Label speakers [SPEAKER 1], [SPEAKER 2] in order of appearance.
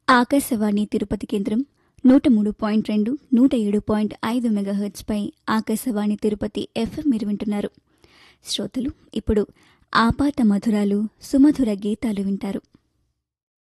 [SPEAKER 1] ఆకాశవాణి తిరుపతి కేంద్రం 103.2, 107.5 మెగాహెర్ట్జ్పై ఆకాశవాణి తిరుపతి ఎఫ్ఎం మీరు వింటున్నారు. శ్రోతలు ఇప్పుడు ఆపాత మధురాలు సుమధుర గీతాలు వింటారు.